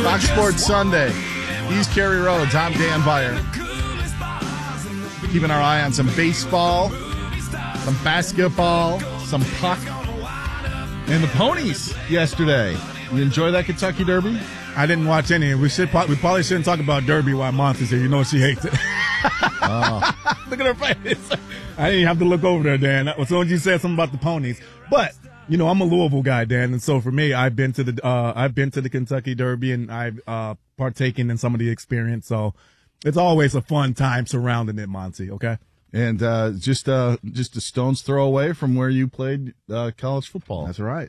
Fox Sports Sunday. He's Kerry Rhodes. I'm Dan Byer. Keeping our eye on some baseball, some basketball, some puck, and the ponies yesterday. You enjoy that Kentucky Derby? I didn't watch any. We probably shouldn't talk about Derby while Monty's here. You know she hates it. Oh. Look at her face. I didn't have to look over there, Dan. As soon as you said something about the ponies. But, you know, I'm a Louisville guy, Dan, and so for me, I've been to the Kentucky Derby, and I've partaken in some of the experience. So it's always a fun time surrounding it, Monty. Okay. And just a stone's throw away from where you played college football. That's right.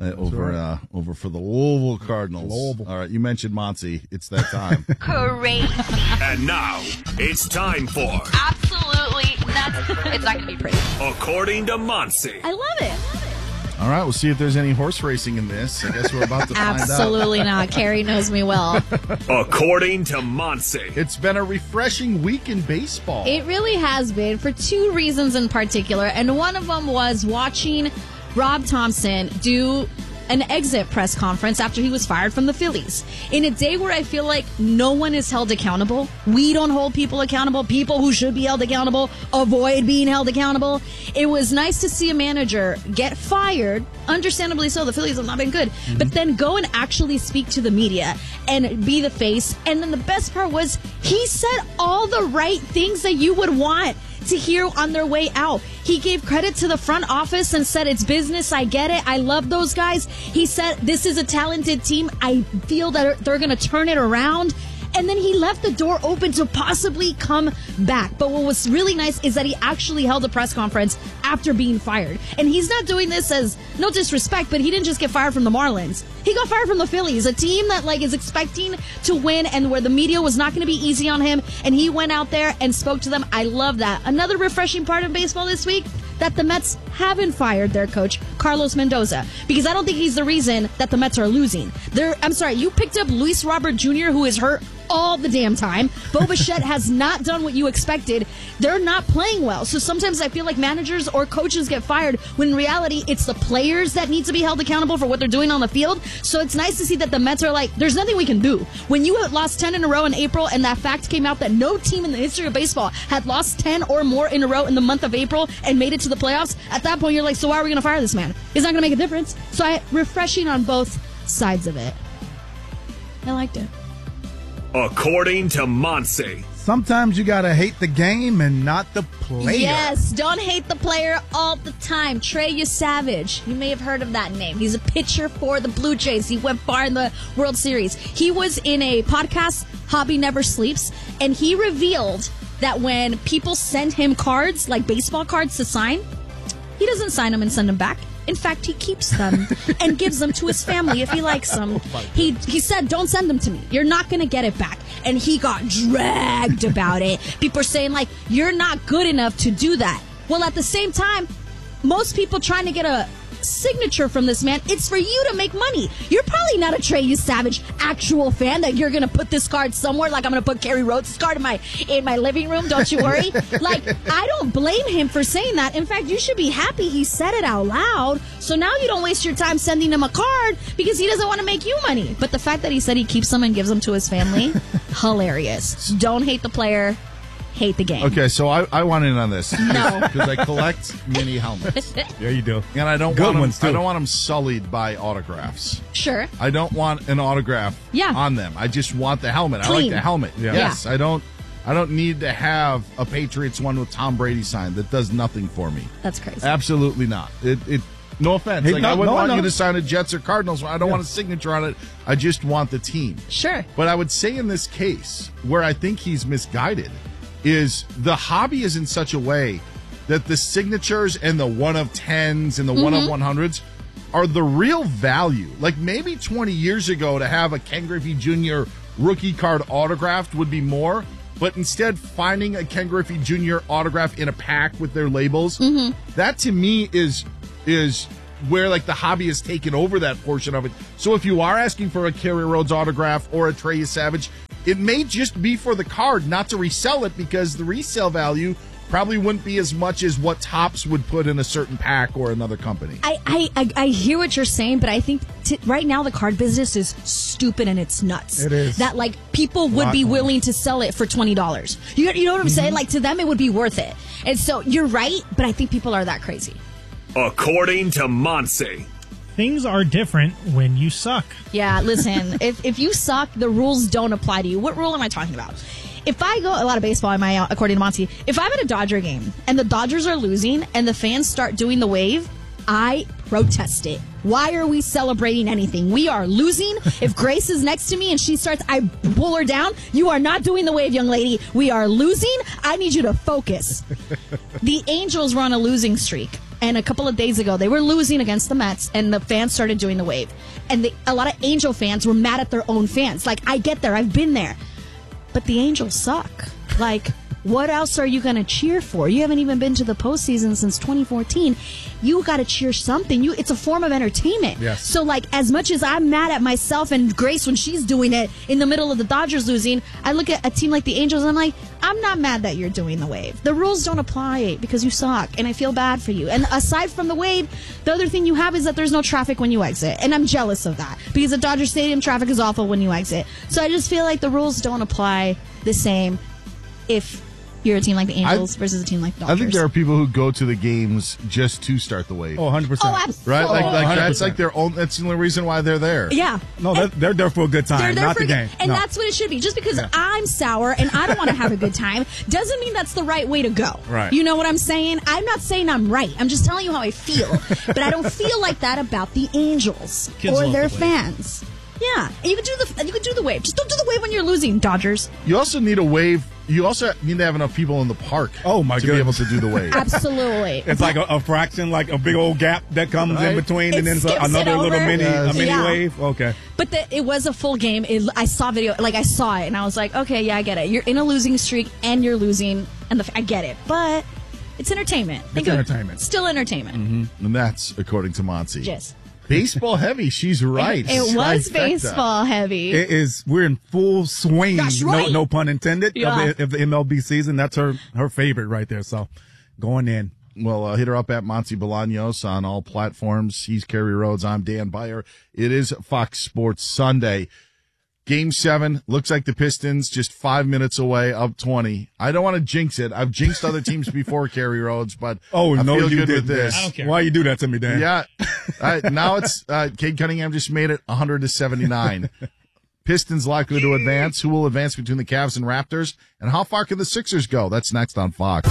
Over for the Louisville Cardinals. Louisville. All right, you mentioned Monty. It's that time. Crazy. And now, it's time for Absolutely nuts. It's not going to be pretty. According to Monty. I love it. All right, we'll see if there's any horse racing in this. I guess we're about to find out. Absolutely not. Carrie knows me well. According to Monty. It's been a refreshing week in baseball. It really has been for two reasons in particular, and one of them was watching Rob Thompson do an exit press conference after he was fired from the Phillies. In a day where I feel like no one is held accountable, we don't hold people accountable, people who should be held accountable avoid being held accountable. It was nice to see a manager get fired, understandably so, the Phillies have not been good, but then go and actually speak to the media and be the face. And then the best part was he said all the right things that you would want to hear on their way out. He gave credit to the front office and said, it's business, I get it, I love those guys. He said, this is a talented team, I feel that they're going to turn it around. And then he left the door open to possibly come back. But what was really nice is that he actually held a press conference after being fired. And he's not doing this as no disrespect, but he didn't just get fired from the Marlins. He got fired from the Phillies, a team that is expecting to win and where the media was not going to be easy on him. And he went out there and spoke to them. I love that. Another refreshing part of baseball this week, that the Mets haven't fired their coach, Carlos Mendoza, because I don't think he's the reason that the Mets are losing. You picked up Luis Robert Jr., who is hurt all the damn time. Bo Bichette has not done what you expected. They're not playing well. So sometimes I feel like managers or coaches get fired when in reality it's the players that need to be held accountable for what they're doing on the field. So it's nice to see that the Mets are like, there's nothing we can do. When you had lost 10 in a row in April and that fact came out that no team in the history of baseball had lost 10 or more in a row in the month of April and made it to the playoffs, at that point you're like, so why are we going to fire this man? It's not going to make a difference. So refreshing on both sides of it. I liked it. According to Monty. Sometimes you got to hate the game and not the player. Yes, don't hate the player all the time. Trey Savage, you may have heard of that name. He's a pitcher for the Blue Jays. He went far in the World Series. He was in a podcast, Hobby Never Sleeps, and he revealed that when people send him cards, like baseball cards to sign, he doesn't sign them and send them back. In fact, he keeps them and gives them to his family if he likes them. He said, don't send them to me. You're not going to get it back. And he got dragged about it. People are saying, you're not good enough to do that. Well, at the same time, most people trying to get a signature from this man, it's for you to make money. You're probably not a Trey Savage actual fan that you're going to put this card somewhere, like I'm going to put Kerry Rhodes' card in my living room, don't you worry. I don't blame him for saying that. In fact, you should be happy he said it out loud, so now you don't waste your time sending him a card because he doesn't want to make you money. But the fact that he said he keeps them and gives them to his family, hilarious. So don't hate the player, hate the game. Okay, so I want in on this. No. Because I collect mini helmets. Yeah, you do. And I don't Good ones, too. I don't want them sullied by autographs. Sure. I don't want an autograph on them. I just want the helmet. Clean. I like the helmet. Yeah. Yes, I don't need to have a Patriots one with Tom Brady signed. That does nothing for me. That's crazy. Absolutely not. It no offense. Hey, I wouldn't want no. you to sign a Jets or Cardinals one. I don't want a signature on it. I just want the team. Sure. But I would say in this case, where I think he's misguided, is the hobby is in such a way that the signatures and the 1 of 10s and the 1 of 100s are the real value. Like maybe 20 years ago to have a Ken Griffey Jr. rookie card autographed would be more, but instead finding a Ken Griffey Jr. autograph in a pack with their labels, that to me is where the hobby has taken over that portion of it. So if you are asking for a Kerry Rhodes autograph or a Trey Savage, it may just be for the card, not to resell it, because the resale value probably wouldn't be as much as what Topps would put in a certain pack or another company. I hear what you're saying, but I think right now the card business is stupid and it's nuts. It is. That like people would be willing to sell it for $20. You know what I'm saying? Like to them it would be worth it. And so you're right, but I think people are that crazy. According to Monse. Things are different when you suck. Yeah, listen, if you suck, the rules don't apply to you. What rule am I talking about? If I go a lot of baseball, according to Monty, if I'm at a Dodger game and the Dodgers are losing and the fans start doing the wave, I protest it. Why are we celebrating anything? We are losing. If Grace is next to me and she starts, I pull her down. You are not doing the wave, young lady. We are losing. I need you to focus. The Angels were on a losing streak. And a couple of days ago, they were losing against the Mets, and the fans started doing the wave. And a lot of Angel fans were mad at their own fans. Like, I get there. I've been there. But the Angels suck. Like, what else are you going to cheer for? You haven't even been to the postseason since 2014. You got to cheer something. It's a form of entertainment. Yes. So, like, as much as I'm mad at myself and Grace when she's doing it in the middle of the Dodgers losing, I look at a team like the Angels and I'm like, I'm not mad that you're doing the wave. The rules don't apply because you suck, and I feel bad for you. And aside from the wave, the other thing you have is that there's no traffic when you exit, and I'm jealous of that because the Dodger Stadium traffic is awful when you exit. So I just feel like the rules don't apply the same if you're a team like the Angels versus a team like the Dodgers. I think there are people who go to the games just to start the wave. Oh, 100%. Oh, absolutely. Right? Like 100%. that's like their own. That's the only reason why they're there. Yeah. No, they're there for a good time, not the game. And No. that's what it should be. Just because I'm sour and I don't want to have a good time doesn't mean that's the right way to go. Right. You know what I'm saying? I'm not saying I'm right. I'm just telling you how I feel. But I don't feel like that about the Angels Kids or love their the wave. fans. Yeah. And you can do the wave. Just don't do the wave when you're losing, Dodgers. You also need a wave. You also need to have enough people in the park. Oh, my to be able goodness. to do the wave. Absolutely. It's like a fraction, like a big old gap that comes in Right. between, It and then skips it another little over. mini, Yes. a mini Yeah. wave. Okay. But it was a full game. I saw video, like I saw it, and I was like, okay, yeah, I get it. You're in a losing streak, and you're losing, and I get it. But it's entertainment. It's entertainment. Still entertainment. And that's according to Monty. Yes. Baseball heavy. She's right. It was Trifecta. baseball heavy. It is. We're in full swing. That's right. No pun intended. Yeah. Of the MLB season. That's her favorite right there. So going in. Well, hit her up at Monty Bolaños on all platforms. He's Kerry Rhodes. I'm Dan Beyer. It is Fox Sports Sunday. Game 7. Looks like the Pistons just 5 minutes away, up 20. I don't want to jinx it. I've jinxed other teams before, Kerry Rhodes, but Oh, I no, feel you good did with this. I don't care. Why you do that to me, Dan? Yeah. Now it's Cade Cunningham just made it 100-79. Pistons likely to advance. Who will advance between the Cavs and Raptors? And how far can the Sixers go? That's next on Fox.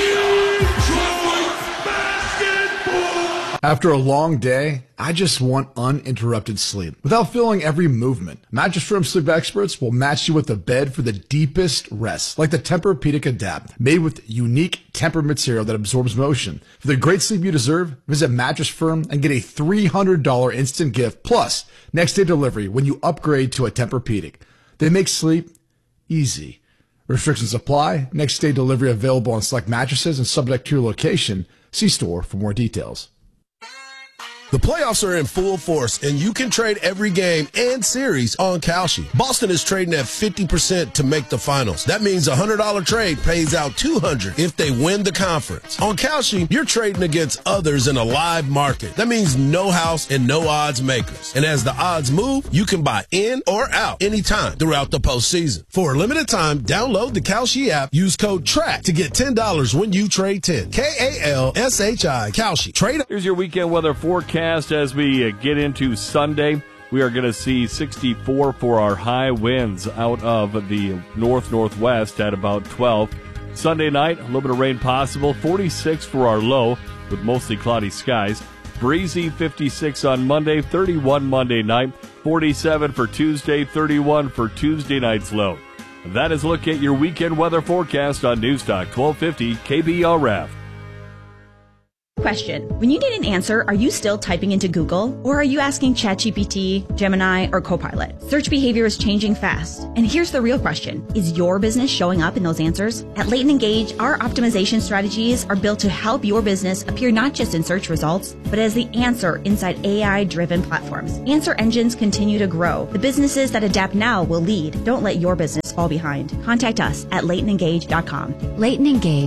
After a long day, I just want uninterrupted sleep without feeling every movement. Mattress Firm sleep experts will match you with a bed for the deepest rest, like the Tempur-Pedic Adapt, made with unique Tempur material that absorbs motion. For the great sleep you deserve, visit Mattress Firm and get a $300 instant gift plus next day delivery when you upgrade to a Tempur-Pedic. They make sleep easy. Restrictions apply. Next day delivery available on select mattresses and subject to your location. See store for more details. The playoffs are in full force, and you can trade every game and series on Kalshi. Boston is trading at 50% to make the finals. That means a $100 trade pays out $200 if they win the conference. On Kalshi, you're trading against others in a live market. That means no house and no odds makers. And as the odds move, you can buy in or out anytime throughout the postseason. For a limited time, download the Kalshi app. Use code TRACK to get $10 when you trade 10. Kalshi. Kalshi. Trade. Here's your weekend weather forecast as we get into Sunday. We are going to see 64 for our high winds out of the northwest at about 12. Sunday night, a little bit of rain possible. 46 for our low with mostly cloudy skies. Breezy 56 on Monday, 31 Monday night, 47 for Tuesday, 31 for Tuesday night's low. That is a look at your weekend weather forecast on Newstalk 1250 KBRF. Question. When you need an answer, are you still typing into Google? Or are you asking ChatGPT, Gemini, or Copilot? Search behavior is changing fast. And here's the real question. Is your business showing up in those answers? At Leighton Engage, our optimization strategies are built to help your business appear not just in search results, but as the answer inside AI-driven platforms. Answer engines continue to grow. The businesses that adapt now will lead. Don't let your business fall behind. Contact us at LeightonEngage.com. Leighton Engage.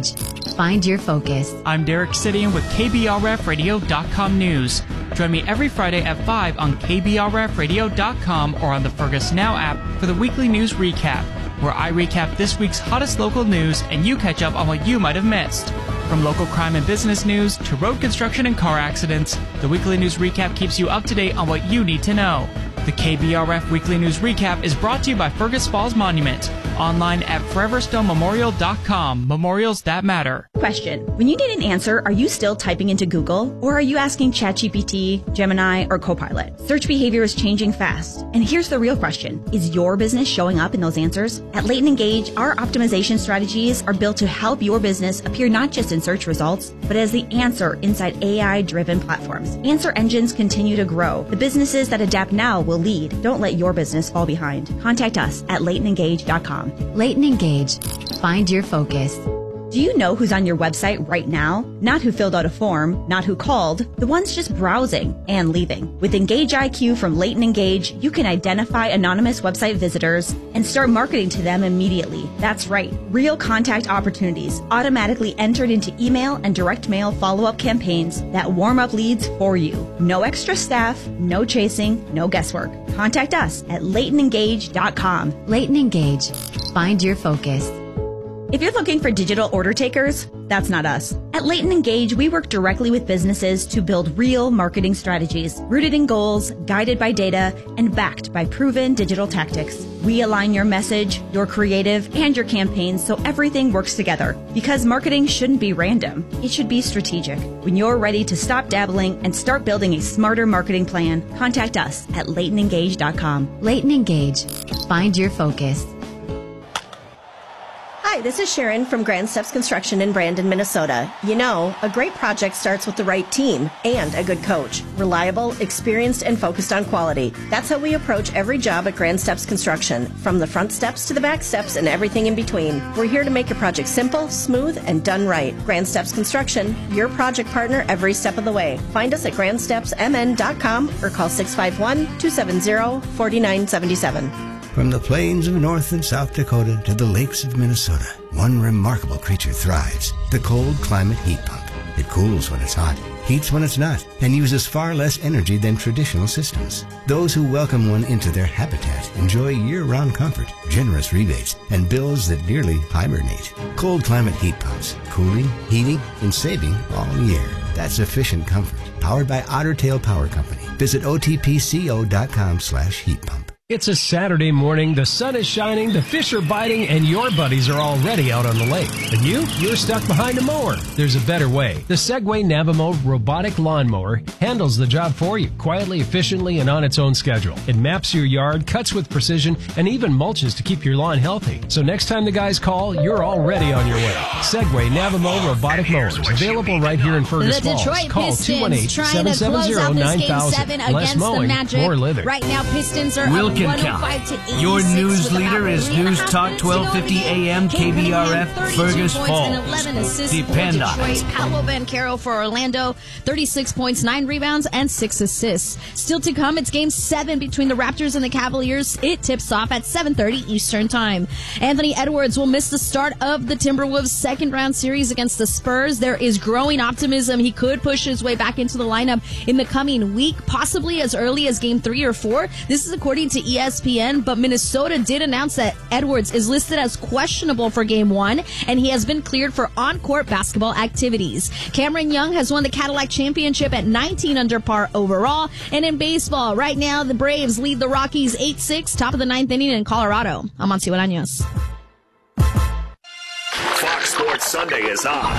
find your focus. I'm Derek Sidian with KBRFradio.com News. Join me every Friday at 5 on KBRFradio.com or on the Fergus Now app for the weekly news recap, where I recap this week's hottest local news and you catch up on what you might have missed. From local crime and business news to road construction and car accidents, the weekly news recap keeps you up to date on what you need to know. The KBRF Weekly News Recap is brought to you by Fergus Falls Monument. Online at foreverstonемemorial.com. Memorials that matter. Question. When you need an answer, are you still typing into Google? Or are you asking ChatGPT, Gemini, or Copilot? Search behavior is changing fast. And here's the real question. Is your business showing up in those answers? At Leighton Engage, our optimization strategies are built to help your business appear not just in search results, but as the answer inside AI-driven platforms. Answer engines continue to grow. The businesses that adapt now will lead. Don't let your business fall behind. Contact us at LeightonEngage.com. Leighton Engage. Find your focus. Do you know who's on your website right now? Not who filled out a form, not who called, the ones just browsing and leaving. With Engage IQ from Leighton Engage, you can identify anonymous website visitors and start marketing to them immediately. That's right, real contact opportunities automatically entered into email and direct mail follow-up campaigns that warm up leads for you. No extra staff, no chasing, no guesswork. Contact us at LeightonEngage.com. Leighton Engage. Find your focus. If you're looking for digital order takers, that's not us. At Leighton Engage, we work directly with businesses to build real marketing strategies, rooted in goals, guided by data, and backed by proven digital tactics. We align your message, your creative, and your campaigns so everything works together. Because marketing shouldn't be random. It should be strategic. When you're ready to stop dabbling and start building a smarter marketing plan, contact us at LeightonEngage.com. Leighton Engage. Find your focus. Hi, this is Sharon from Grand Steps Construction in Brandon, Minnesota. You know, a great project starts with the right team and a good coach. Reliable, experienced, and focused on quality. That's how we approach every job at Grand Steps Construction, from the front steps to the back steps and everything in between. We're here to make your project simple, smooth, and done right. Grand Steps Construction, your project partner every step of the way. Find us at grandstepsmn.com or call 651-270-4977. From the plains of North and South Dakota to the lakes of Minnesota, one remarkable creature thrives, the cold climate heat pump. It cools when it's hot, heats when it's not, and uses far less energy than traditional systems. Those who welcome one into their habitat enjoy year-round comfort, generous rebates, and bills that nearly hibernate. Cold climate heat pumps, cooling, heating, and saving all year. That's efficient comfort, powered by Otter Tail Power Company. Visit otpco.com/heat pump. It's a Saturday morning, the sun is shining, the fish are biting, and your buddies are already out on the lake. And you're stuck behind a mower. There's a better way. The Segway Navimo robotic lawnmower handles the job for you, quietly, efficiently, and on its own schedule. It maps your yard, cuts with precision, and even mulches to keep your lawn healthy. So next time the guys call, you're already on your way. Segway Navimo robotic mowers, available right here in Fergus Falls. Detroit Call Pistons trying to close out this Game 7 Less against mowing, the Magic. more living. Right now, Pistons are Wilkin up County. 105-86. Your news leader with is about News 3.5 Talk minutes to go 1250 in the game. AM Cade KBRF Cunningham, 32 Fergus points Falls. and 11 assists Depend for on Detroit. it. Paolo Banchero for Orlando, 36 points, 9 rebounds, and 6 assists. Still to come, it's Game 7 between the Raptors and the Cavaliers. It tips off at 7:30 Eastern Time. Anthony Edwards will miss the start of the Timberwolves' second-round series against the Spurs. There is growing optimism he could push his way back into the lineup in the coming week, possibly as early as Game 3 or 4. This is according to ESPN, but Minnesota did announce that Edwards is listed as questionable for Game 1, and he has been cleared for on-court basketball activities. Cameron Young has won the Cadillac Championship at 19 under par overall. And in baseball, right now, the Braves lead the Rockies 8-6, top of the 9th inning in Colorado. I'm Monty Bolaños. Fox Sports Sunday is on.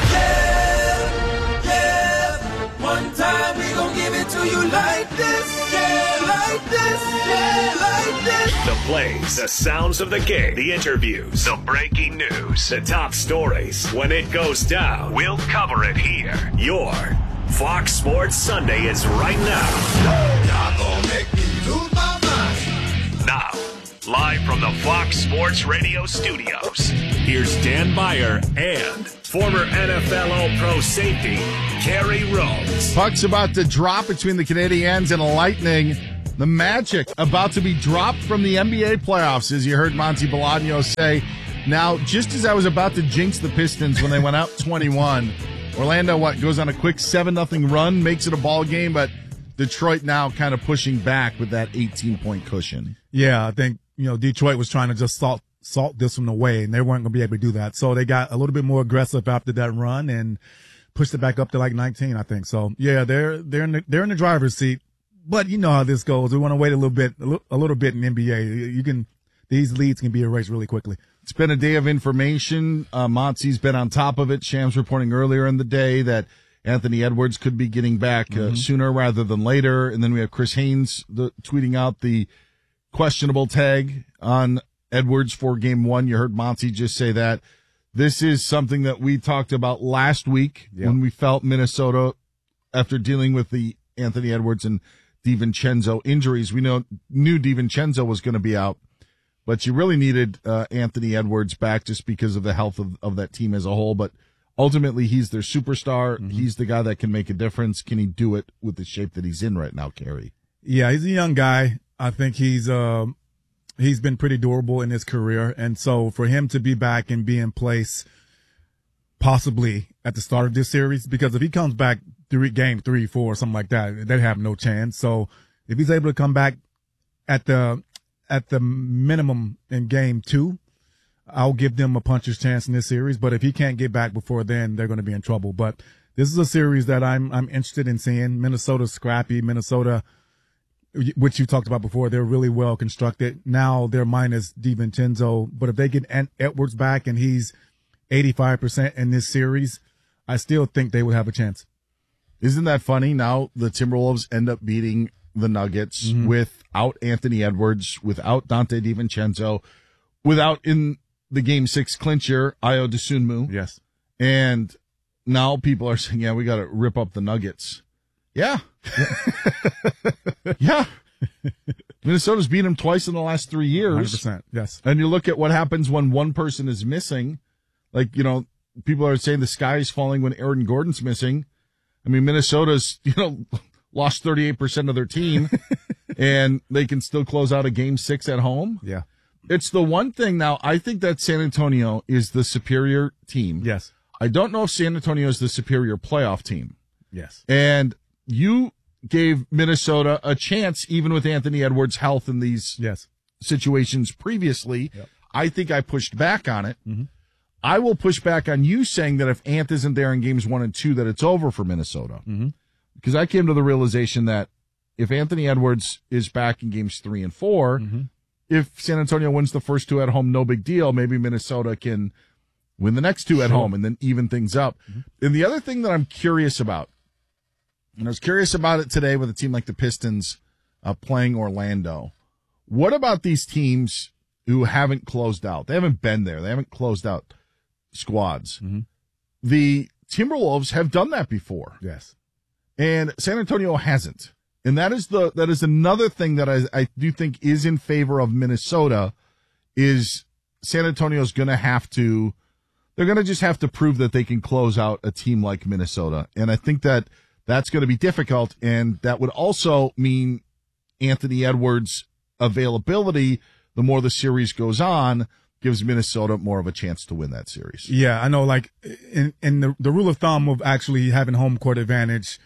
One time we gon' give it to you like this, yeah, like this, yeah, like this. The plays, the sounds of the game, the interviews, the breaking news, the top stories. When it goes down, we'll cover it here. Your Fox Sports Sunday is right now. Y'all gon' make me lose my mind. Now, live from the Fox Sports Radio studios, here's Dan Meyer and former NFL All-Pro safety, Kerry Rhodes. Puck's about to drop between the Canadiens and Lightning. The Magic about to be dropped from the NBA playoffs, as you heard Monty Bolaños say Now, just as I was about to jinx the Pistons when they went out 21, Orlando goes on a quick 7-0 run, makes it a ball game, but Detroit now kind of pushing back with that 18-point cushion. Yeah, I think Detroit was trying to just salt this one away, and they weren't going to be able to do that. So they got a little bit more aggressive after that run and pushed it back up to like 19, I think. So yeah, they're in the driver's seat. But you know how this goes. We want to wait a little bit in NBA. These leads can be erased really quickly. It's been a day of information. Montzy's been on top of it. Shams reporting earlier in the day that Anthony Edwards could be getting back sooner rather than later. And then we have Chris Haynes tweeting out the questionable tag on Edwards for game 1. You heard Monty just say that. This is something that we talked about last week when we felt Minnesota, after dealing with the Anthony Edwards and DiVincenzo injuries, we knew DiVincenzo was going to be out, but you really needed Anthony Edwards back just because of the health of that team as a whole. But ultimately, he's their superstar. Mm-hmm. He's the guy that can make a difference. Can he do it with the shape that he's in right now, Kerry? Yeah, he's a young guy. I think he's been pretty durable in his career. And so for him to be back and be in place possibly at the start of this series, because if he comes back game 3, 4, something like that, they'd have no chance. So if he's able to come back at the minimum in game 2, I'll give them a puncher's chance in this series. But if he can't get back before then, they're going to be in trouble. But this is a series that I'm interested in seeing. Minnesota's scrappy. Minnesota, which you talked about before, they're really well constructed. Now they're minus DiVincenzo, but if they get Edwards back and he's 85% in this series, I still think they would have a chance. Isn't that funny? Now the Timberwolves end up beating the Nuggets without Anthony Edwards, without Dante DiVincenzo, without in the game 6 clincher, Ayo Dosunmu. Yes. And now people are saying, yeah, we got to rip up the Nuggets. Yeah. Yeah. Minnesota's beat them twice in the last 3 years. 100%. Yes. And you look at what happens when one person is missing. Like, people are saying the sky is falling when Aaron Gordon's missing. I mean, Minnesota's, lost 38% of their team and they can still close out a game 6 at home. Yeah. It's the one thing now. I think that San Antonio is the superior team. Yes. I don't know if San Antonio is the superior playoff team. Yes. And you gave Minnesota a chance, even with Anthony Edwards' health in these situations previously. Yep. I think I pushed back on it. Mm-hmm. I will push back on you saying that if Ant isn't there in games 1 and 2, that it's over for Minnesota. Mm-hmm. Because I came to the realization that if Anthony Edwards is back in games 3 and 4, if San Antonio wins the first 2 at home, no big deal. Maybe Minnesota can win the next 2 at home and then even things up. And the other thing that I'm curious about, and I was curious about it today with a team like the Pistons playing Orlando. What about these teams who haven't closed out? They haven't been there. They haven't closed out squads. The Timberwolves have done that before. Yes. And San Antonio hasn't. And that is another thing that I do think is in favor of Minnesota is San Antonio's going to they're going to just have to prove that they can close out a team like Minnesota. And I think that's going to be difficult. And that would also mean Anthony Edwards' availability, the more the series goes on, gives Minnesota more of a chance to win that series. Yeah, I know, like in the rule of thumb of actually having home court advantage,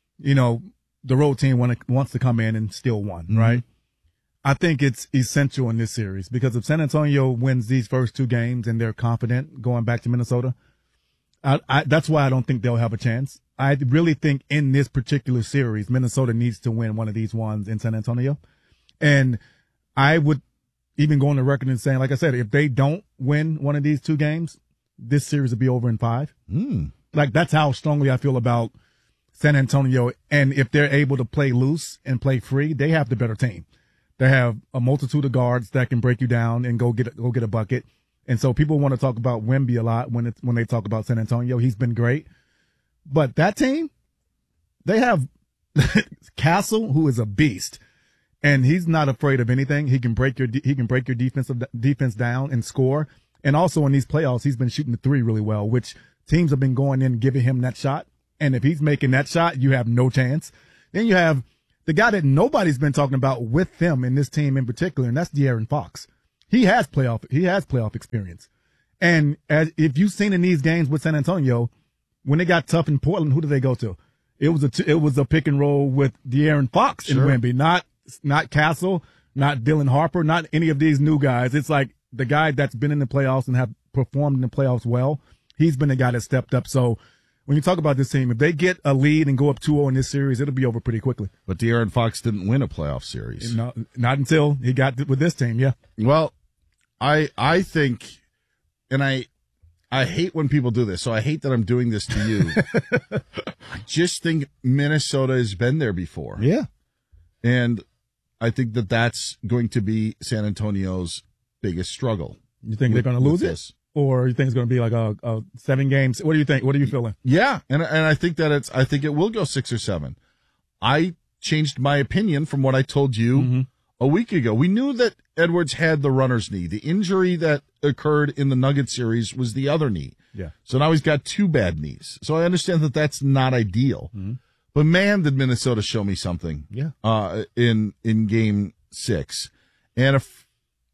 the road team wants to come in and steal one, right? I think it's essential in this series because if San Antonio wins these first 2 games and they're confident going back to Minnesota, that's why I don't think they'll have a chance. I really think in this particular series, Minnesota needs to win one of these ones in San Antonio. And I would even go on the record and saying, like I said, if they don't win one of these 2 games, this series will be over in 5. Like, that's how strongly I feel about San Antonio. And if they're able to play loose and play free, they have the better team. They have a multitude of guards that can break you down and go get a bucket. And so people want to talk about Wemby a lot when they talk about San Antonio. He's been great. But that team, they have Castle, who is a beast. And he's not afraid of anything. He can break your defense down and score. And also in these playoffs, he's been shooting the 3 really well, which teams have been going in and giving him that shot. And if he's making that shot, you have no chance. Then you have the guy that nobody's been talking about with them in this team in particular, and that's De'Aaron Fox. He has playoff experience. And if you've seen in these games with San Antonio, when they got tough in Portland, who did they go to? It was a pick and roll with De'Aaron Fox and Wemby, not Castle, not Dylan Harper, not any of these new guys. It's like the guy that's been in the playoffs and have performed in the playoffs well. He's been the guy that stepped up. So when you talk about this team, if they get a lead and go up 2-0 in this series, it'll be over pretty quickly. But De'Aaron Fox didn't win a playoff series. No, not until he got with this team, yeah. Well, I think, and I hate when people do this, so I hate that I'm doing this to you. I just think Minnesota has been there before. Yeah. And I think that that's going to be San Antonio's biggest struggle. You think they're going to lose it? Or you think it's going to be like a 7 games? What do you think? What are you feeling? Yeah. And I think that I think it will go 6 or 7. I changed my opinion from what I told you a week ago. We knew that Edwards had the runner's knee. The injury that occurred in the Nuggets series was the other knee. Yeah. So now he's got 2 bad knees. So I understand that that's not ideal. But man, did Minnesota show me something. Yeah. In game 6. And if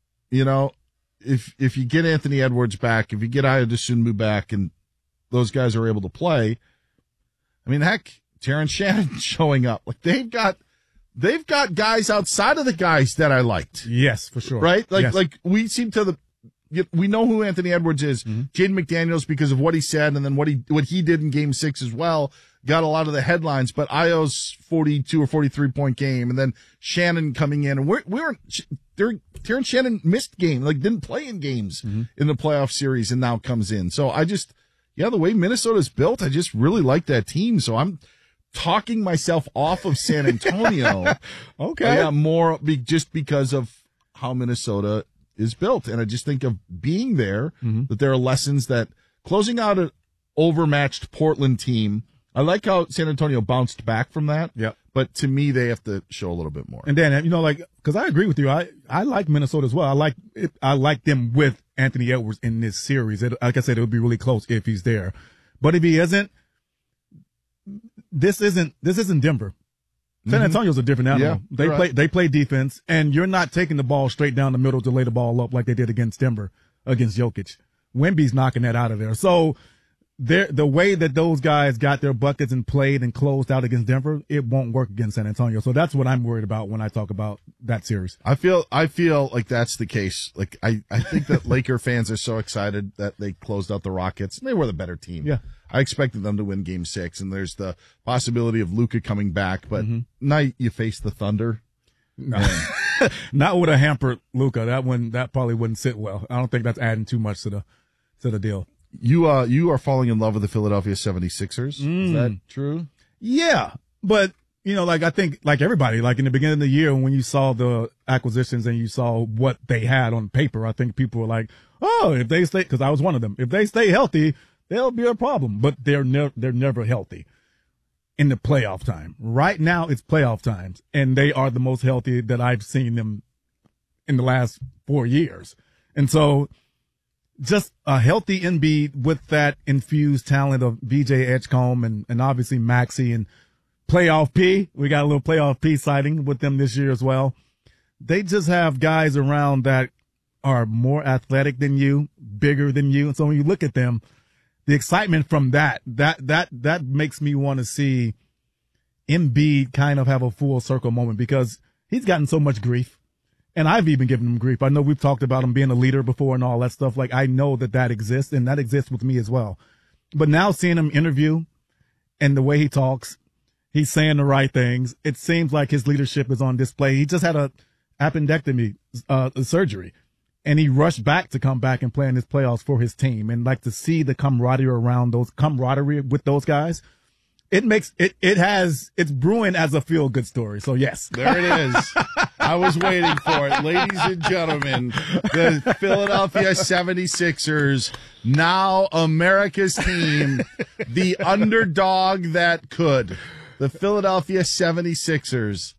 you get Anthony Edwards back, if you get Ayo Dosunmu back and those guys are able to play, I mean, heck, Terrence Shannon showing up. Like they've got guys outside of the guys that I liked. Yes, for sure. Right? Yes. Like we seem to we know who Anthony Edwards is. Jaden McDaniels, because of what he said and then what he did in game 6 as well, got a lot of the headlines, but Ayo's 42 or 43 point game and then Shannon coming in, and Terrence Shannon missed game, like didn't play in games in the playoff series and now comes in. So the way Minnesota's built, I just really like that team. So I'm talking myself off of San Antonio. Okay. Yeah, more just because of how Minnesota is built. And I just think of being there, that there are lessons that closing out an overmatched Portland team. I like how San Antonio bounced back from that. Yeah. But to me, they have to show a little bit more. And then, because I agree with you. I like Minnesota as well. I like them with Anthony Edwards in this series. Like I said, it would be really close if he's there. But if he isn't, this isn't Denver. San Antonio's a different animal. Yeah, They play defense, and you're not taking the ball straight down the middle to lay the ball up like they did against Denver, against Jokic. Wemby's knocking that out of there. So the way that those guys got their buckets and played and closed out against Denver, it won't work against San Antonio. So that's what I'm worried about when I talk about that series. I feel like that's the case. Like I think that Laker fans are so excited that they closed out the Rockets. They were the better team. Yeah. I expected them to win game 6, and there's the possibility of Luka coming back, but now you face the Thunder. No. Not with a hampered Luka. That probably wouldn't sit well. I don't think that's adding too much to the deal. You are falling in love with the Philadelphia 76ers. Is that true? Yeah. But, I think like everybody, like in the beginning of the year when you saw the acquisitions and you saw what they had on paper, I think people were like, oh, if they stay, because I was one of them, if they stay healthy, there'll be a problem. But they're never healthy in the playoff time. Right now it's playoff times, and they are the most healthy that I've seen them in the last 4 years. And so just a healthy Embiid with that infused talent of VJ Edgecombe and obviously Maxey and playoff P. We got a little playoff P sighting with them this year as well. They just have guys around that are more athletic than you, bigger than you. And so when you look at them, the excitement from that makes me want to see Embiid kind of have a full circle moment because he's gotten so much grief. And I've even given him grief. I know we've talked about him being a leader before and all that stuff. Like, I know that exists, and that exists with me as well. But now seeing him interview and the way he talks, he's saying the right things. It seems like his leadership is on display. He just had a appendectomy surgery, and he rushed back to come back and play in his playoffs for his team. And like to see the camaraderie with those guys, it's brewing as a feel good story. So yes, there it is. I was waiting for it. Ladies and gentlemen, the Philadelphia 76ers, now America's team, the underdog that could. The Philadelphia 76ers.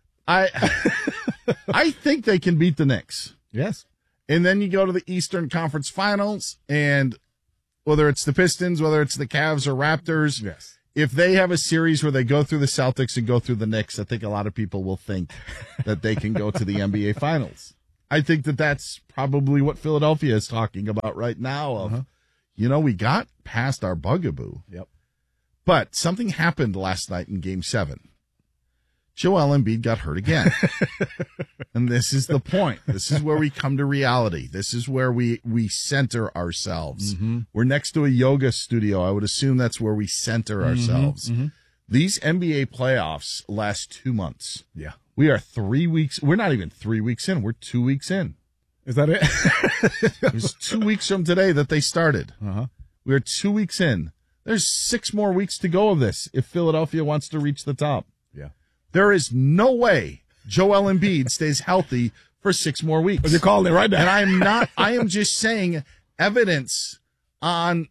I think they can beat the Knicks. Yes. And then you go to the Eastern Conference Finals, and whether it's the Pistons, whether it's the Cavs or Raptors, yes. If they have a series where they go through the Celtics and go through the Knicks, I think a lot of people will think that they can go to the NBA Finals. I think that that's probably what Philadelphia is talking about right now. Of, we got past our bugaboo. Yep. But something happened last night in Game 7. Joel Embiid got hurt again. And this is the point. This is where we come to reality. This is where we center ourselves. We're next to a yoga studio. I would assume that's where we center ourselves. These NBA playoffs last 2 months. Yeah. We are 3 weeks. We're not even 3 weeks in. We're 2 weeks in. Is that it? It was 2 weeks from today that they started. We are 2 weeks in. There's 6 more weeks to go of this if Philadelphia wants to reach the top. Yeah. There is no way Joel Embiid stays healthy for 6 more weeks. But you're calling it right now. And I am just saying evidence on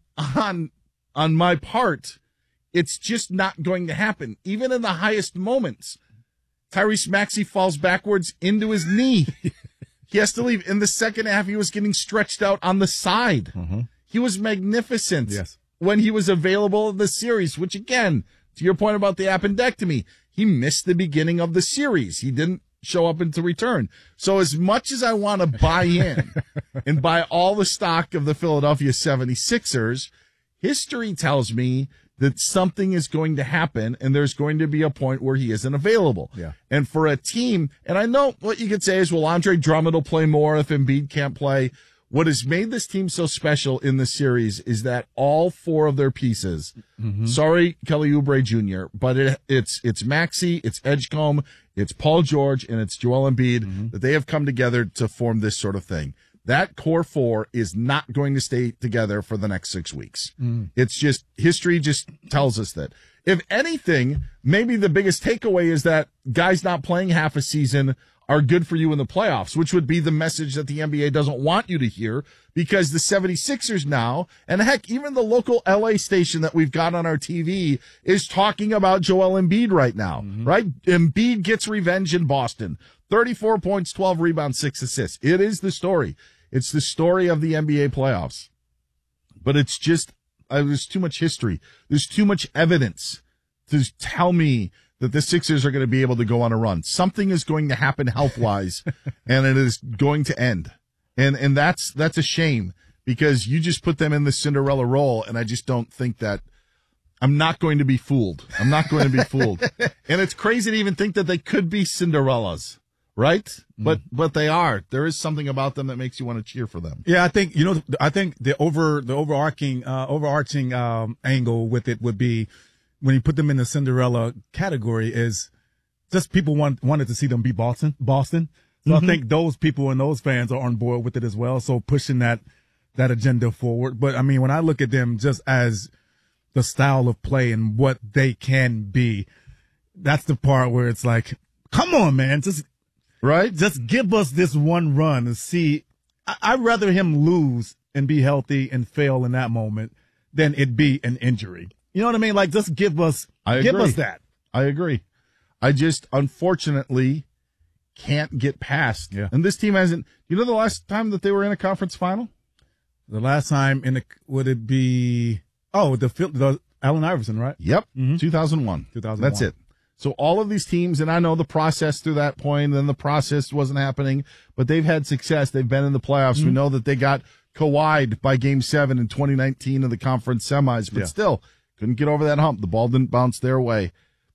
my part. It's just not going to happen. Even in the highest moments, Tyrese Maxey falls backwards into his knee. He has to leave. In the second half, he was getting stretched out on the side. He was magnificent when he was available in the series, which, again, to your point about the appendectomy, he missed the beginning of the series. He didn't show up into return. So as much as I want to buy in and buy all the stock of the Philadelphia 76ers, history tells me that something is going to happen and there's going to be a point where he isn't available. Yeah. And for a team, and I know what you could say is, well, Andre Drummond will play more if Embiid can't play. What has made this team so special in the series is that all 4 of their pieces, sorry, Kelly Oubre Jr., but it's Maxey, it's Edgecombe, it's Paul George, and it's Joel Embiid, that they have come together to form this sort of thing. That core 4 is not going to stay together for the next 6 weeks. It's just, history just tells us that. If anything, maybe the biggest takeaway is that guys not playing half a season are good for you in the playoffs, which would be the message that the NBA doesn't want you to hear, because the 76ers now, and heck, even the local LA station that we've got on our TV is talking about Joel Embiid right now, right? Embiid gets revenge in Boston. 34 points, 12 rebounds, 6 assists. It is the story. It's the story of the NBA playoffs. But it's just, there's too much history. There's too much evidence to tell me that the Sixers are going to be able to go on a run. Something is going to happen health-wise, and it is going to end. And that's a shame, because you just put them in the Cinderella role, and I just don't think that I'm not going to be fooled. I'm not going to be fooled. And it's crazy to even think that they could be Cinderellas, right? But they are. There is something about them that makes you want to cheer for them. Yeah, I think the overarching angle with it would be, when you put them in the Cinderella category, is just people wanted to see them beat Boston. So I think those people and those fans are on board with it as well. So pushing that agenda forward. But I mean, when I look at them just as the style of play and what they can be, that's the part where it's like, come on, man, just give us this one run and see. I'd rather him lose and be healthy and fail in that moment than it be an injury. You know what I mean? Like, just give us that. I agree. I just, unfortunately, can't get past. Yeah. And this team hasn't. You know the last time that they were in a conference final? The last time would it be? Oh, the Allen Iverson, right? Yep. 2001. That's it. So all of these teams, and I know the process through that point, and the process wasn't happening, but they've had success. They've been in the playoffs. We know that they got Kawhi'd by Game 7 in 2019 in the conference semis, but still couldn't get over that hump. The ball didn't bounce their way.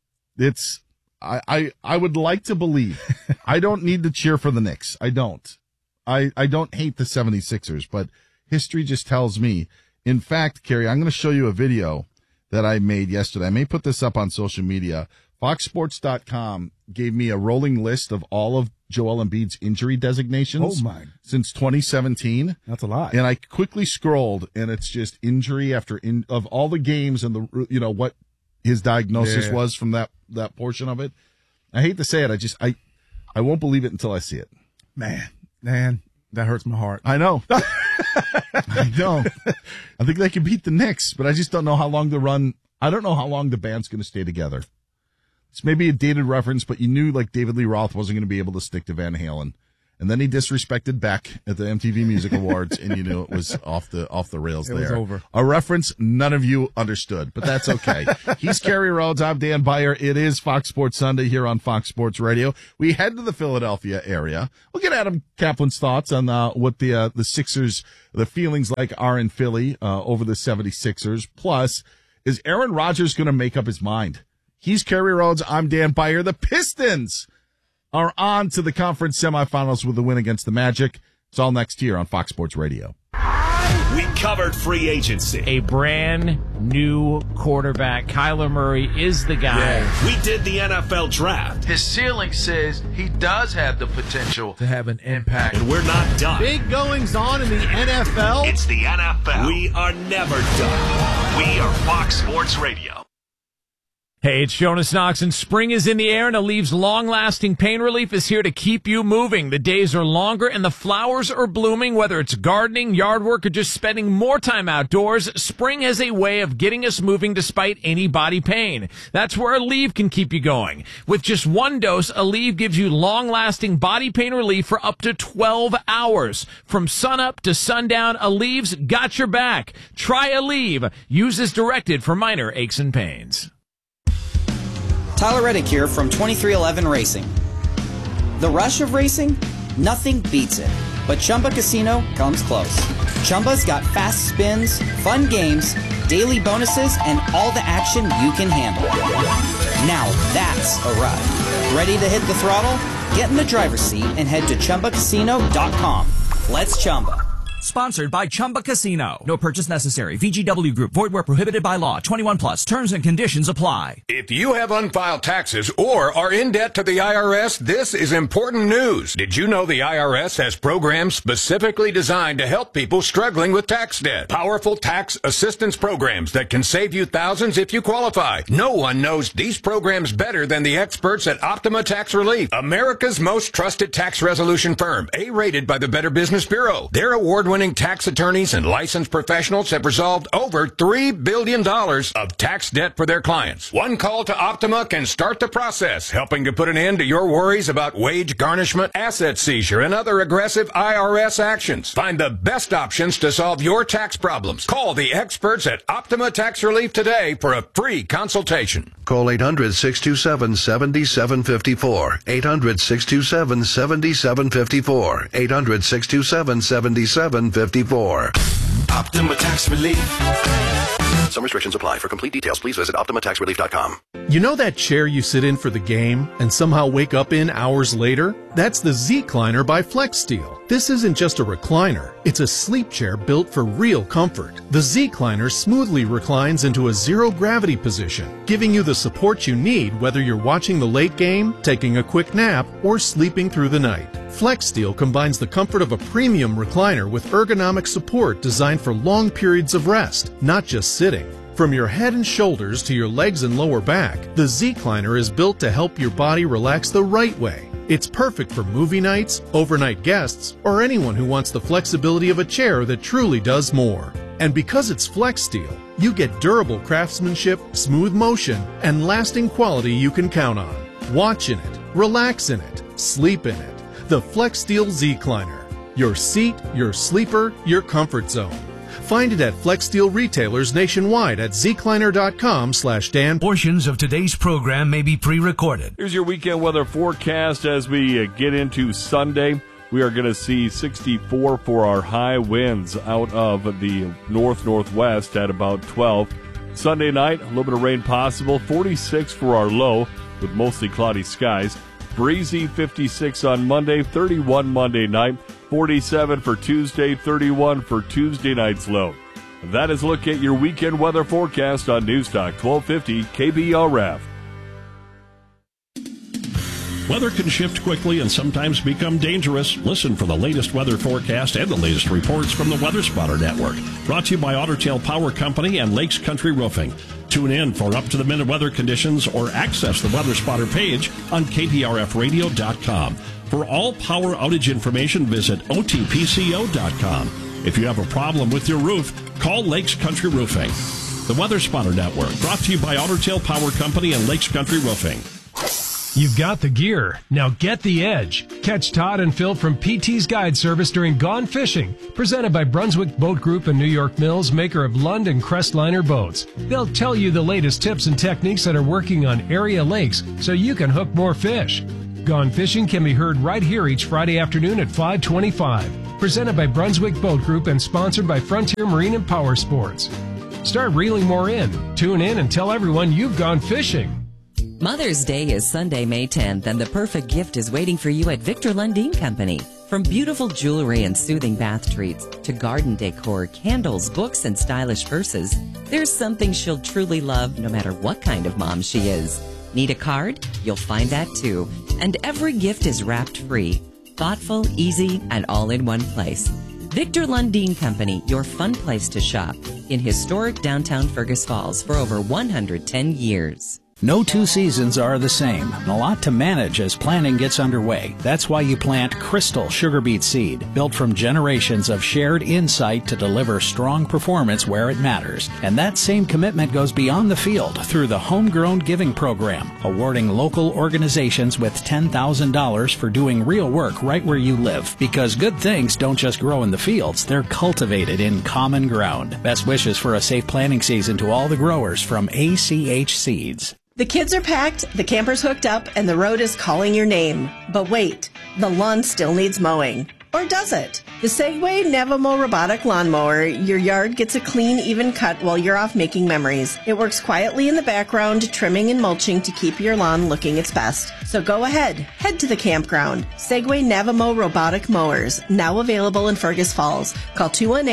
I would like to believe. I don't need to cheer for the Knicks. I don't. I don't hate the 76ers, but history just tells me. In fact, Kerry, I'm going to show you a video that I made yesterday. I may put this up on social media. FoxSports.com gave me a rolling list of all of Joel Embiid's injury designations since 2017. That's a lot. And I quickly scrolled, and it's just injury after of all the games and what his diagnosis was from that portion of it. I hate to say it. I won't believe it until I see it. Man, that hurts my heart. I know. I know. I think they can beat the Knicks, but I just don't know how long the run. I don't know how long the band's going to stay together. It's maybe a dated reference, but you knew like David Lee Roth wasn't going to be able to stick to Van Halen. And then he disrespected Beck at the MTV Music Awards, and you knew it was off the rails. It there. Was over. A reference none of you understood, but that's okay. He's Kerry Rhodes. I'm Dan Beyer. It is Fox Sports Sunday here on Fox Sports Radio. We head to the Philadelphia area. We'll get Adam Kaplan's thoughts on what the Sixers, the feelings like are in Philly over the 76ers. Plus, is Aaron Rodgers going to make up his mind? He's Kerry Rhodes. I'm Dan Beyer. The Pistons are on to the conference semifinals with a win against the Magic. It's all next year on Fox Sports Radio. We covered free agency. A brand new quarterback. Kyler Murray is the guy. Yeah. We did the NFL draft. His ceiling says he does have the potential to have an impact. And we're not done. Big goings on in the NFL. It's the NFL. We are never done. We are Fox Sports Radio. Hey, it's Jonas Knox, and spring is in the air, and Alev's long-lasting pain relief is here to keep you moving. The days are longer, and the flowers are blooming. Whether it's gardening, yard work, or just spending more time outdoors, spring has a way of getting us moving despite any body pain. That's where Aleve can keep you going. With just one dose, Aleve gives you long-lasting body pain relief for up to 12 hours. From sunup to sundown, Aleve's got your back. Try Aleve. Use as directed for minor aches and pains. Tyler Reddick here from 2311 Racing. The rush of racing? Nothing beats it. But Chumba Casino comes close. Chumba's got fast spins, fun games, daily bonuses, and all the action you can handle. Now that's a ride. Ready to hit the throttle? Get in the driver's seat and head to ChumbaCasino.com. Let's Chumba. Sponsored by Chumba Casino. No purchase necessary. VGW Group. Void where prohibited by law. 21 plus. Terms and conditions apply. If you have unfiled taxes or are in debt to the IRS, this is important news. Did you know the IRS has programs specifically designed to help people struggling with tax debt? Powerful tax assistance programs that can save you thousands if you qualify. No one knows these programs better than the experts at Optima Tax Relief, America's most trusted tax resolution firm, A-rated by the Better Business Bureau. Their award-winning tax attorneys and licensed professionals have resolved over $3 billion of tax debt for their clients. One call to Optima can start the process, helping to put an end to your worries about wage garnishment, asset seizure, and other aggressive IRS actions. Find the best options to solve your tax problems. Call the experts at Optima Tax Relief today for a free consultation. Call 800-627-7754. 800-627-7754. 800-627-7754. Optima Tax Relief. Some restrictions apply. For complete details, please visit OptimaTaxRelief.com. You know that chair you sit in for the game and somehow wake up in hours later? That's the Z-Cliner by FlexSteel. This isn't just a recliner. It's a sleep chair built for real comfort. The Z-Cliner smoothly reclines into a zero-gravity position, giving you the support you need whether you're watching the late game, taking a quick nap, or sleeping through the night. FlexSteel combines the comfort of a premium recliner with ergonomic support designed for long periods of rest, not just sitting. From your head and shoulders to your legs and lower back, the Z-Cliner is built to help your body relax the right way. It's perfect for movie nights, overnight guests, or anyone who wants the flexibility of a chair that truly does more. And because it's FlexSteel, you get durable craftsmanship, smooth motion, and lasting quality you can count on. Watch in it, relax in it, sleep in it. The FlexSteel Z-Cliner. Your seat, your sleeper, your comfort zone. Find it at FlexSteel retailers nationwide at zcliner.com/Dan. Portions of today's program may be pre-recorded. Here's your weekend weather forecast as we get into Sunday. We are going to see 64 for our high winds out of the northwest at about 12. Sunday night, a little bit of rain possible. 46 for our low with mostly cloudy skies. Breezy 56 on Monday, 31 Monday night, 47 for Tuesday, 31 for Tuesday night's low. That is a look at your weekend weather forecast on Newstalk 1250 KBRF. Weather can shift quickly and sometimes become dangerous. Listen for the latest weather forecast and the latest reports from the Weather Spotter Network. Brought to you by Otter Tail Power Company and Lakes Country Roofing. Tune in for up-to-the-minute weather conditions or access the Weather Spotter page on KPRFradio.com. For all power outage information, visit OTPCO.com. If you have a problem with your roof, call Lakes Country Roofing. The Weather Spotter Network, brought to you by Otter Tail Power Company and Lakes Country Roofing. You've got the gear. Now get the edge. Catch Todd and Phil from PT's Guide Service during Gone Fishing, presented by Brunswick Boat Group and New York Mills, maker of Lund and Crestliner boats. They'll tell you the latest tips and techniques that are working on area lakes so you can hook more fish. Gone Fishing can be heard right here each Friday afternoon at 5:25. Presented by Brunswick Boat Group and sponsored by Frontier Marine and Power Sports. Start reeling more in. Tune in and tell everyone you've gone fishing. Mother's Day is Sunday, May 10th, and the perfect gift is waiting for you at Victor Lundin Company. From beautiful jewelry and soothing bath treats to garden decor, candles, books, and stylish purses, there's something she'll truly love no matter what kind of mom she is. Need a card? You'll find that too. And every gift is wrapped free. Thoughtful, easy, and all in one place. Victor Lundin Company, your fun place to shop. In historic downtown Fergus Falls for over 110 years. No two seasons are the same, and a lot to manage as planting gets underway. That's why you plant Crystal sugar beet seed, built from generations of shared insight to deliver strong performance where it matters. And that same commitment goes beyond the field through the Homegrown Giving Program, awarding local organizations with $10,000 for doing real work right where you live. Because good things don't just grow in the fields, they're cultivated in common ground. Best wishes for a safe planting season to all the growers from ACH Seeds. The kids are packed, the camper's hooked up, and the road is calling your name. But wait, the lawn still needs mowing. Or does it? The Segway Navamo robotic lawnmower, your yard gets a clean, even cut while you're off making memories. It works quietly in the background, trimming and mulching to keep your lawn looking its best. So go ahead, head to the campground. Segway Navamo robotic mowers, now available in Fergus Falls. Call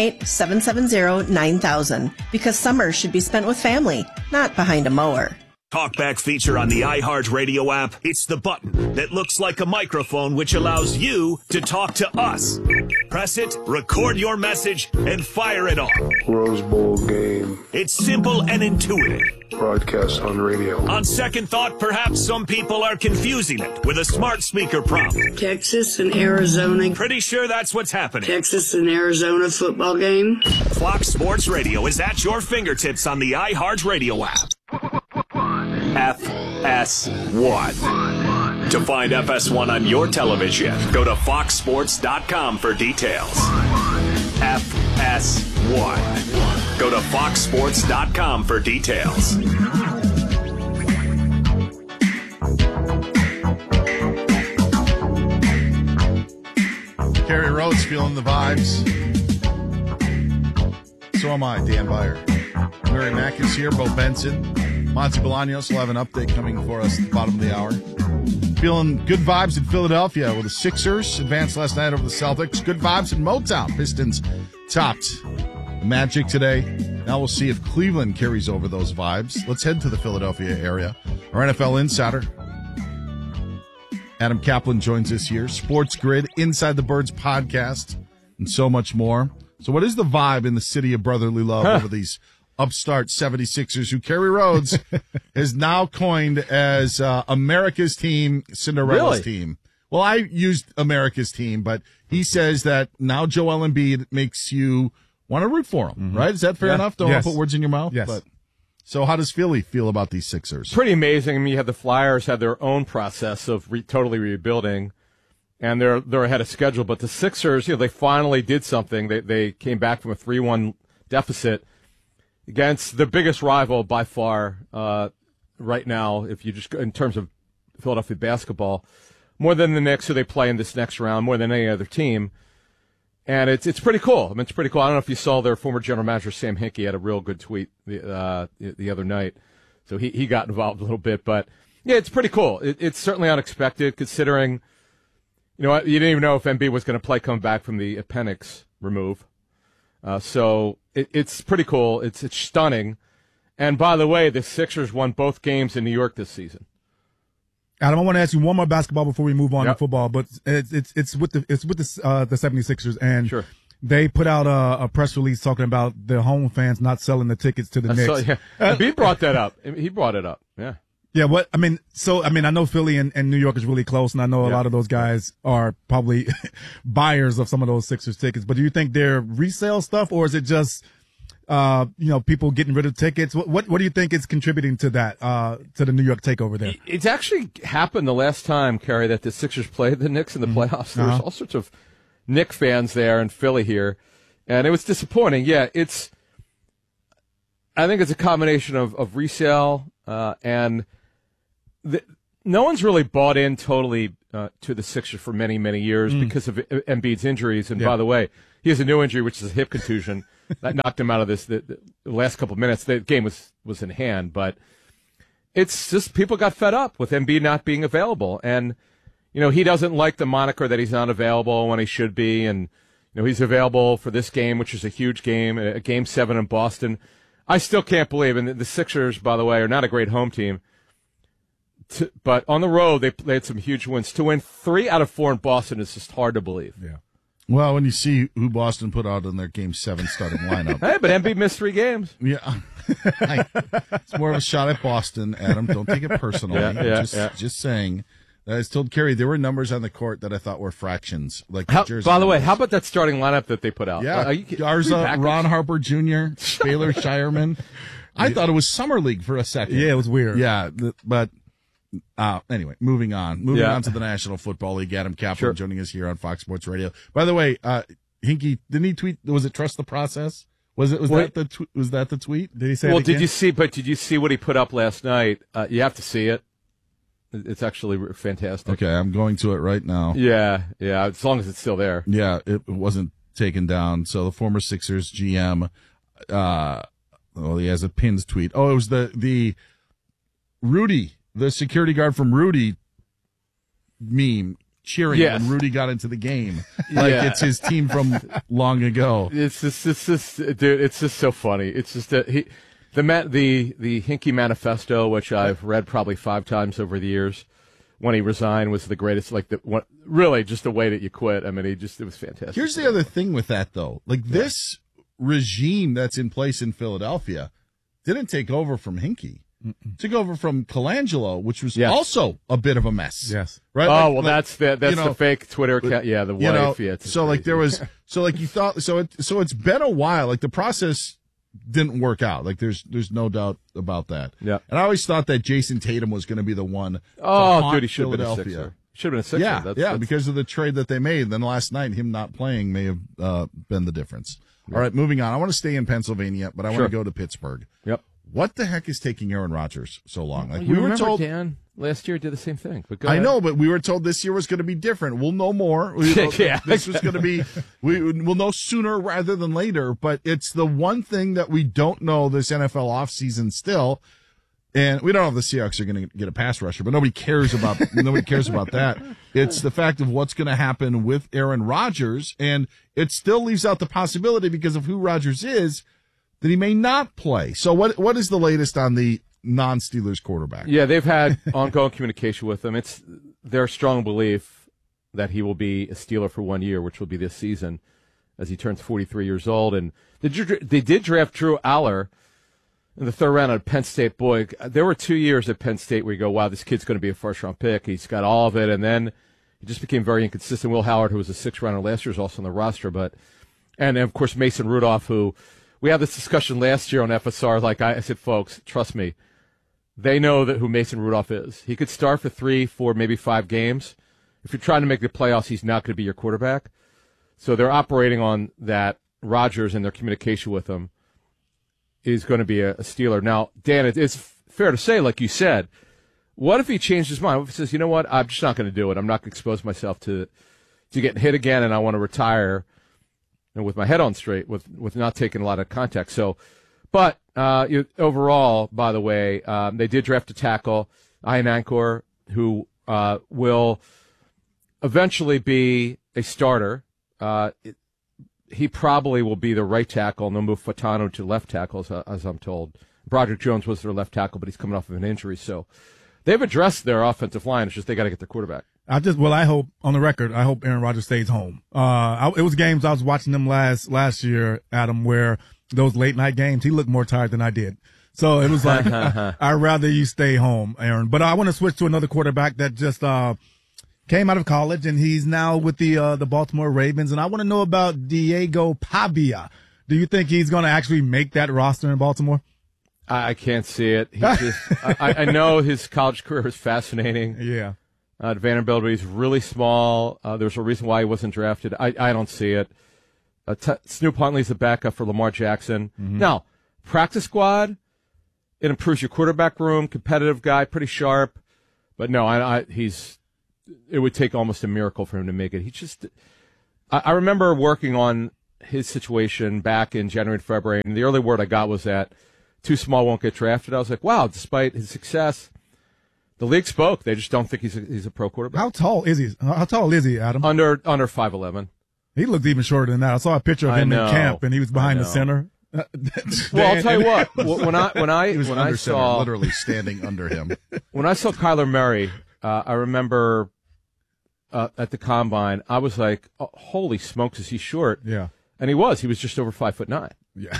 218-770-9000. Because summer should be spent with family, not behind a mower. Talkback feature on the iHeartRadio app. It's the button that looks like a microphone which allows you to talk to us. Press it, record your message, and fire it off. Rose Bowl game. It's simple and intuitive. Broadcast on radio. On second thought, perhaps some people are confusing it with a smart speaker prompt. Texas and Arizona. Pretty sure that's what's happening. Texas and Arizona football game. Fox Sports Radio is at your fingertips on the iHeartRadio app. FS1. To find FS1 on your television, go to foxsports.com for details. FS1. Go to foxsports.com for details. Kerry Rhodes feeling the vibes. So am I, Dan Byer. Larry Mack is here, Bo Benson. Monty Bolaños will have an update coming for us at the bottom of the hour. Feeling good vibes in Philadelphia with the Sixers advanced last night over the Celtics. Good vibes in Motown. Pistons topped Magic today. Now we'll see if Cleveland carries over those vibes. Let's head to the Philadelphia area. Our NFL insider, Adam Kaplan, joins us here. Sports Grid, Inside the Birds podcast, and so much more. So what is the vibe in the city of brotherly love over these upstart 76ers who Kerry Rhodes is now coined as America's team, Cinderella's team? Well, I used America's team, but he says that now Joel Embiid makes you want to root for him, right? Is that fair enough? Don't want to put words in your mouth? Yes. But, so how does Philly feel about these Sixers? Pretty amazing. I mean, you had the Flyers had their own process of totally rebuilding, and they're ahead of schedule. But the Sixers, they finally did something. They came back from a 3-1 deficit against the biggest rival by far right now, if you just in terms of Philadelphia basketball, more than the Knicks, who they play in this next round, more than any other team. And it's pretty cool. I mean, it's pretty cool. I don't know if you saw their former general manager, Sam Hinkie, had a real good tweet the other night. So he got involved a little bit. But, yeah, it's pretty cool. It's certainly unexpected considering, you didn't even know if Embiid was going to play coming back from the appendix remove. So it's pretty cool. It's stunning. And by the way, the Sixers won both games in New York this season. Adam, I want to ask you one more basketball before we move on to football, but it's with the 76ers, and they put out a press release talking about the home fans not selling the tickets to the Knicks. He brought that up. He brought it up. Yeah. Yeah, I know Philly and New York is really close, and I know a lot of those guys are probably buyers of some of those Sixers tickets. But do you think they're resale stuff, or is it just people getting rid of tickets. What do you think is contributing to that, to the New York takeover there? It's actually happened the last time, Kerry, that the Sixers played the Knicks in the playoffs. There was all sorts of Knick fans there in Philly here, and it was disappointing. Yeah, I think it's a combination of resale and no one's really bought in totally to the Sixers for many, many years because of Embiid's injuries. And by the way, he has a new injury, which is a hip contusion. That knocked him out of the last couple of minutes. The game was in hand, but it's just people got fed up with Embiid not being available. And, he doesn't like the moniker that he's not available when he should be. And, he's available for this game, which is a huge game, a Game 7 in Boston. I still can't believe, and the Sixers, by the way, are not a great home team. But on the road, they had some huge wins. To win 3 out of 4 in Boston is just hard to believe. Yeah. Well, when you see who Boston put out in their Game 7 starting lineup. Hey, but Embiid missed 3 games. Yeah. It's more of a shot at Boston, Adam. Don't take it personally. Just saying. I told Kerry there were numbers on the court that I thought were fractions. By the way, how about that starting lineup that they put out? Yeah. Garza, Ron Harper Jr., Baylor Shireman. I thought it was Summer League for a second. Yeah, it was weird. Yeah, but... anyway, moving on to the National Football League. Adam Kaplan joining us here on Fox Sports Radio. By the way, Hinkie, didn't he tweet? Was it trust the process? Was that the tweet? Did he say? Well, did you see what he put up last night? You have to see it. It's actually fantastic. Okay, I'm going to it right now. Yeah. As long as it's still there. Yeah, it wasn't taken down. So the former Sixers GM, he has a pinned tweet. Oh, it was the Rudy. The security guard from Rudy meme cheering when Rudy got into the game. It's his team from long ago. It's just dude, it's just so funny. It's just that the Hinkie Manifesto, which I've read probably 5 times over the years, when he resigned was the greatest, really just the way that you quit. I mean, it was fantastic. Here's the other thing with that though. This regime that's in place in Philadelphia didn't take over from Hinkie. Took over from Colangelo, which was also a bit of a mess. Yes. Right. Oh, that's the fake Twitter account. Yeah, the wife. You thought. So it's been a while. The process didn't work out. There's no doubt about that. Yeah. And I always thought that Jason Tatum was going to be the one. Oh, dude, he should have been a Sixer. Should have been a Sixer. Yeah, because of the trade that they made. Then last night, him not playing may have been the difference. All right, moving on. I want to stay in Pennsylvania, but I want to go to Pittsburgh. Yep. What the heck is taking Aaron Rodgers so long? We were told Dan last year did the same thing. But I know, but we were told this year was going to be different. We'll know more. This was going to be. We'll know sooner rather than later. But it's the one thing that we don't know this NFL offseason still, and we don't know if the Seahawks are going to get a pass rusher. But nobody cares about that. It's the fact of what's going to happen with Aaron Rodgers, and it still leaves out the possibility because of who Rodgers is, that he may not play. So what is the latest on the non-Steelers quarterback? Yeah, they've had ongoing communication with him. It's their strong belief that he will be a Steeler for 1 year, which will be this season, as he turns 43 years old. And they did draft Drew Aller in the 3rd round at Penn State. Boy, there were 2 years at Penn State where you go, wow, this kid's going to be a first-round pick. He's got all of it. And then he just became very inconsistent. Will Howard, who was a 6th-rounder last year, is also on the roster. And, of course, Mason Rudolph, who – we had this discussion last year on FSR. I said, folks, trust me, they know who Mason Rudolph is. He could start for 3, 4, maybe 5 games. If you're trying to make the playoffs, he's not going to be your quarterback. So they're operating on that. Rodgers and their communication with him is going to be a Steeler. Now, Dan, it's fair to say, like you said, what if he changed his mind? What if he says, you know what, I'm just not going to do it. I'm not going to expose myself to getting hit again, and I want to retire and with my head on straight, with not taking a lot of contact. So, but overall, by the way, they did draft a tackle, Ian Ancor, who will eventually be a starter. He probably will be the right tackle, and they'll move Fatano to left tackle, as I'm told. Broderick Jones was their left tackle, but he's coming off of an injury. So they've addressed their offensive line. It's just they got to get their quarterback. I hope, on the record, I hope Aaron Rodgers stays home. It was games I was watching them last year, Adam, where those late night games, he looked more tired than I did. So it was like, I'd rather you stay home, Aaron. But I want to switch to another quarterback that just, came out of college, and he's now with the Baltimore Ravens. And I want to know about Diego Pavia. Do you think he's going to actually make that roster in Baltimore? I can't see it. He just, I know his college career is fascinating. Yeah. At Vanderbilt, but he's really small. There's a reason why he wasn't drafted. I don't see it. Snoop Huntley's the backup for Lamar Jackson. Mm-hmm. Now, practice squad, it improves your quarterback room. Competitive guy, pretty sharp. But no, it would take almost a miracle for him to make it. He just, I remember working on his situation back in January and February, and the early word I got was that too small won't get drafted. I was like, wow, despite his success, the league spoke. They just don't think he's a pro quarterback. How tall is he? Adam? Under 5'11". He looked even shorter than that. I saw a picture of him in camp, and he was behind the center. Well, I'll tell you what. When I saw literally standing under him. When I saw Kyler Murray, I remember at the combine, I was like, oh, "Holy smokes, is he short?" Yeah, and he was. He was just over 5'9". Yeah.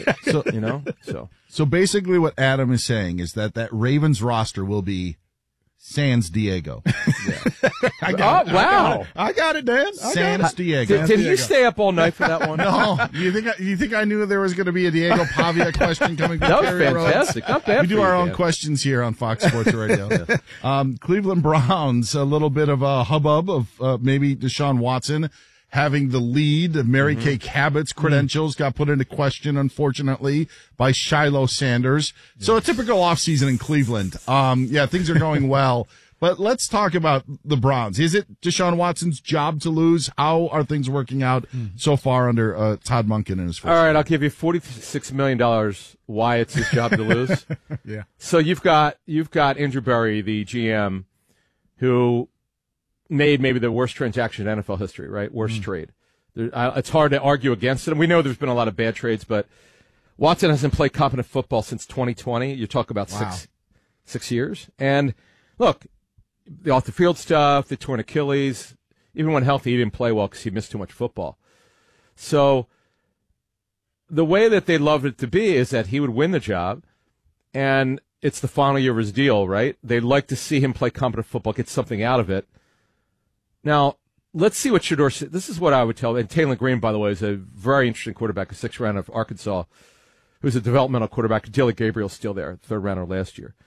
So basically, what Adam is saying is that Ravens roster will be Sans Diego. I got it, Dan. Sans Diego. Did you stay up all night for that one? No. You think I knew there was going to be a Diego Pavia question coming from That was Terry fantastic. Rhodes? Not bad. We do our own questions here on Fox Sports Radio. Cleveland Browns, a little bit of a hubbub of maybe Deshaun Watson having the lead. Mary Kay Cabot's credentials got put into question, unfortunately, by Shiloh Sanders. So a typical offseason in Cleveland. Things are going well. But let's talk about the Browns. Is it Deshaun Watson's job to lose? How are things working out so far under Todd Monken and his first All right, I'll give you $46 million why it's his job to lose. Yeah. So you've got Andrew Berry, the GM, who made maybe the worst transaction in NFL history, right? Worst trade. It's hard to argue against it. And we know there's been a lot of bad trades, but Watson hasn't played competent football since 2020. You talk about six years. And look, the off-the-field stuff, the torn Achilles, even when healthy, he didn't play well because he missed too much football. So the way that they loved it to be is that he would win the job, and it's the final year of his deal, right? They'd like to see him play competent football, get something out of it. Now, let's see what Shedeur said. This is what I would tell. And Taylor Green, by the way, is a very interesting quarterback, a 6th round of Arkansas, who's a developmental quarterback. Taylor Gabriel's still there, 3rd rounder last year.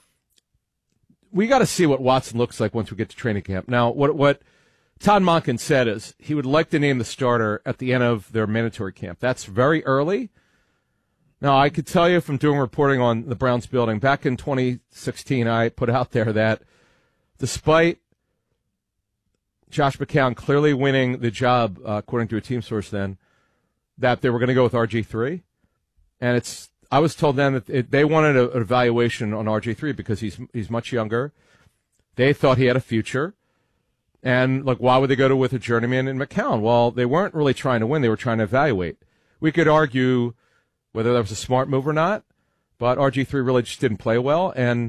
We got to see what Watson looks like once we get to training camp. Now, what Todd Monken said is he would like to name the starter at the end of their mandatory camp. That's very early. Now, I could tell you from doing reporting on the Browns building, back in 2016, I put out there that despite Josh McCown clearly winning the job, according to a team source then, that they were going to go with RG3. And I was told then that they wanted an evaluation on RG3 because he's much younger. They thought he had a future. And, why would they go with a journeyman in McCown? Well, they weren't really trying to win. They were trying to evaluate. We could argue whether that was a smart move or not, but RG3 really just didn't play well. And,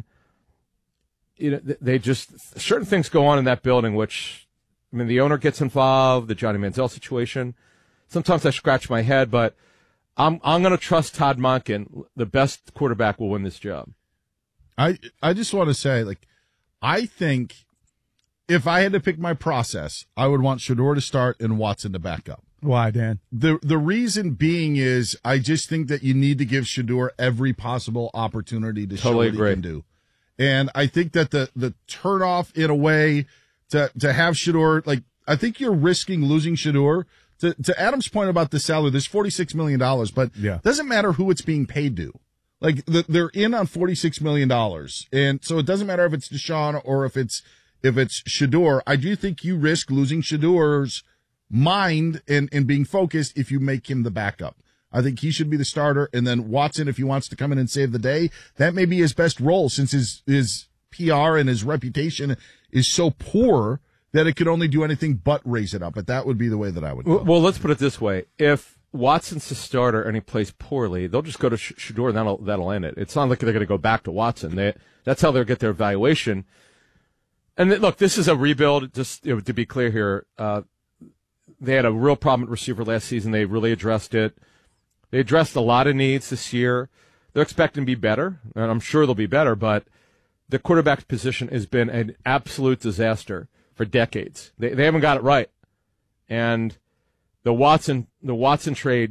they just, certain things go on in that building, which, the owner gets involved, the Johnny Manziel situation. Sometimes I scratch my head, but I'm going to trust Todd Monken. The best quarterback will win this job. I just want to say, I think if I had to pick my process, I would want Shedeur to start and Watson to back up. Why, Dan? The reason being is I just think that you need to give Shedeur every possible opportunity to show what he can do. And I think that the turnoff in a way to have Shedeur, I think you're risking losing Shedeur. To Adam's point about the salary, there's $46 million, but it doesn't matter who it's being paid to. They're in on $46 million. And so it doesn't matter if it's Deshaun or if it's Shedeur. I do think you risk losing Shedeur's mind and being focused if you make him the backup. I think he should be the starter. And then Watson, if he wants to come in and save the day, that may be his best role since his PR and his reputation is so poor that it could only do anything but raise it up. But that would be the way that I would go. Well, let's put it this way. If Watson's the starter and he plays poorly, they'll just go to Shedeur and that'll end it. It's not like they're going to go back to Watson. That's how they'll get their evaluation. And look, this is a rebuild. Just to be clear here, they had a real problem at receiver last season. They really addressed it. They addressed a lot of needs this year. They're expecting to be better, and I'm sure they'll be better, but the quarterback position has been an absolute disaster for decades. They haven't got it right. And the Watson trade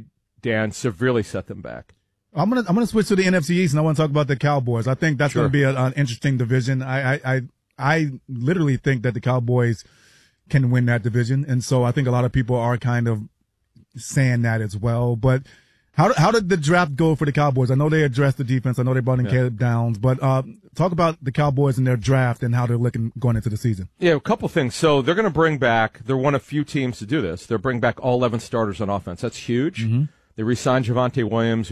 Dan, severely set them back. I'm gonna switch to the NFC East, and I want to talk about the Cowboys. I think that's going to be an interesting division. I literally think that the Cowboys can win that division, and so I think a lot of people are kind of saying that as well. But how did the draft go for the Cowboys? I know they addressed the defense. I know they brought in Caleb Downs, but talk about the Cowboys and their draft and how they're looking going into the season. Yeah, a couple things. So they're going to bring back. They're one of few teams to do this. They'll bring back all 11 starters on offense. That's huge. Mm-hmm. They re-signed Javonte Williams,